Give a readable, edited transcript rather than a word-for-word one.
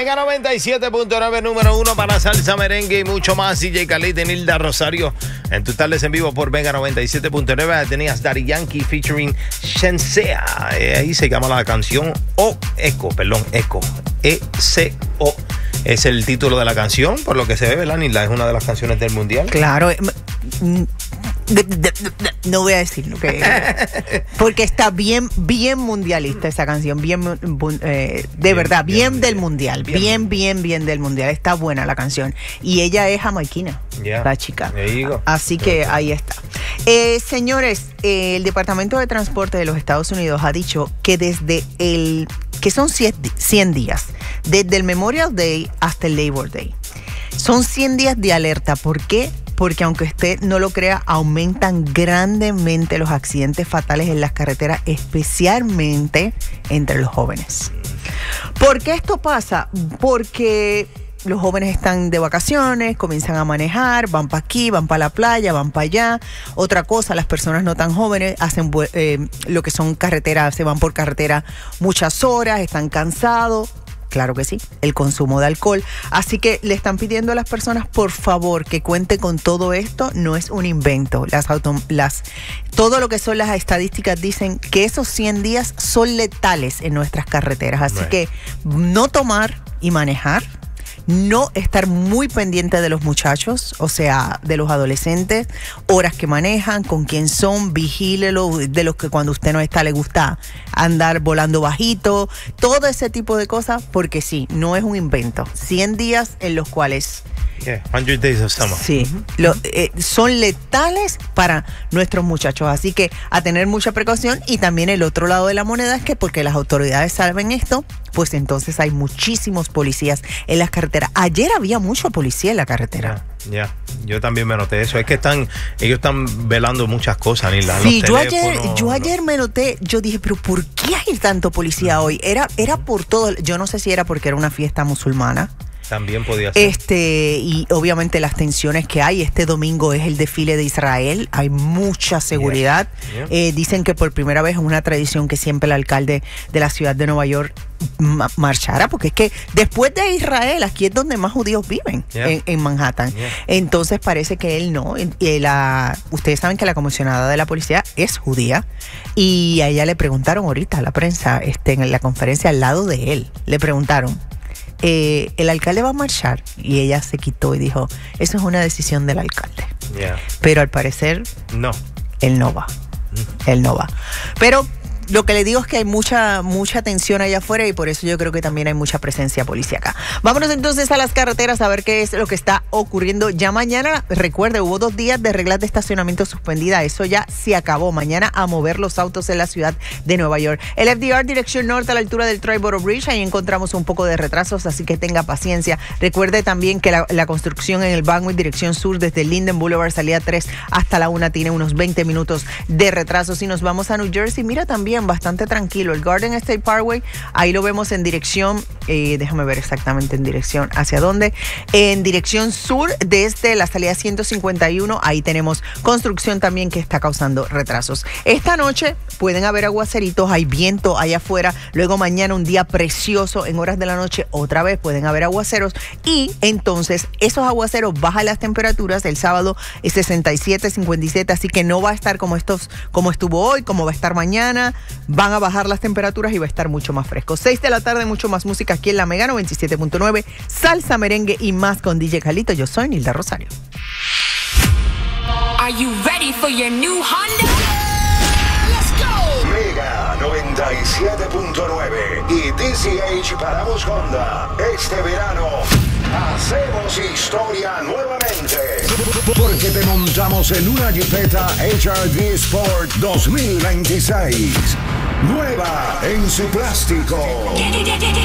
Mega 97.9, número 1 para salsa, merengue y mucho más. DJ Khalid y Nilda Rosario en tus tardes en vivo por Mega 97.9. Tenías Daddy Yankee featuring Shensea. Ahí se llama la canción Eco. E-C-O. Es el título de la canción, por lo que se ve, ¿verdad, Nilda? Es una de las canciones del mundial. Claro. No voy a decir lo que es, porque está bien mundialista esa canción, de verdad, bien del mundial, bien del mundial. Está buena la canción y ella es jamaiquina, la chica. Así que ahí está. Señores, el Departamento de Transporte de los Estados Unidos ha dicho que que son 100 días, desde el Memorial Day hasta el Labor Day. Son 100 días de alerta. ¿Por qué? Porque aunque usted no lo crea, aumentan grandemente los accidentes fatales en las carreteras, especialmente entre los jóvenes. ¿Por qué esto pasa? Porque los jóvenes están de vacaciones, comienzan a manejar, van para aquí, van para la playa, van para allá. Otra cosa, las personas no tan jóvenes hacen lo que son carreteras, se van por carretera muchas horas, están cansados. Claro que sí, el consumo de alcohol. Así que le están pidiendo a las personas, por favor, que cuente con todo esto. No es un invento. Todo lo que son las estadísticas dicen que esos 100 días son letales en nuestras carreteras. Así que no tomar y manejar. No estar muy pendiente de los muchachos, o sea, de los adolescentes, horas que manejan, con quién son, vigílelo, de los que cuando usted no está le gusta andar volando bajito, todo ese tipo de cosas, porque sí, no es un invento. 100 días en los cuales... 100 days of summer. Sí, son letales para nuestros muchachos, así que a tener mucha precaución. Y también el otro lado de la moneda es que porque las autoridades saben esto, pues entonces hay muchísimos policías en las carreteras. Ayer había mucho policía en la carretera. Yo también me noté eso. Es que ellos están velando muchas cosas, Nilda. Sí, yo ayer me noté, yo dije, pero ¿por qué hay tanto policía hoy? Era por todo. Yo no sé si era porque era una fiesta musulmana. También podía ser. Y obviamente las tensiones que hay. Este domingo es el desfile de Israel. Hay mucha seguridad. Dicen que por primera vez es una tradición que siempre el alcalde de la ciudad de Nueva York marchara, porque es que después de Israel, aquí es donde más judíos viven, en Manhattan. Entonces parece que él no. Ustedes saben que la comisionada de la policía es judía y a ella le preguntaron ahorita a la prensa, en la conferencia al lado de él, le preguntaron, ¿el alcalde va a marchar? Y ella se quitó y dijo, eso es una decisión del alcalde. Pero al parecer, no. Él no va. Él no va. Pero lo que le digo es que hay mucha tensión allá afuera y por eso yo creo que también hay mucha presencia policíaca. Vámonos entonces a las carreteras a ver qué es lo que está ocurriendo. Ya mañana, recuerde, hubo 2 días de reglas de estacionamiento suspendida. Eso ya se acabó. Mañana a mover los autos en la ciudad de Nueva York. El FDR dirección norte a la altura del Triborough Bridge. Ahí encontramos un poco de retrasos, así que tenga paciencia. Recuerde también que la construcción en el Banway dirección sur desde Linden Boulevard salida 3 hasta la 1 tiene unos 20 minutos de retraso. Si nos vamos a New Jersey, mira también bastante tranquilo. El Garden State Parkway, ahí lo vemos en dirección, déjame ver exactamente en dirección hacia dónde, en dirección sur desde la salida 151, ahí tenemos construcción también que está causando retrasos. Esta noche pueden haber aguaceritos, hay viento allá afuera, luego mañana un día precioso, en horas de la noche otra vez pueden haber aguaceros y entonces esos aguaceros bajan las temperaturas. El sábado es 67, 57, así que no va a estar como estuvo hoy, como va a estar mañana. Van a bajar las temperaturas y va a estar mucho más fresco. 6 de la tarde, mucho más música aquí en la Mega 97.9. Salsa, merengue y más con DJ Khalid. Yo soy Nilda Rosario. Are you ready for your new Honda? Let's go. Mega 97.9 y DCH Paramos Honda. Este verano hacemos historia nuevamente. Porque te montamos en una Jeepeta HRV Sport 2026. Nueva en su plástico.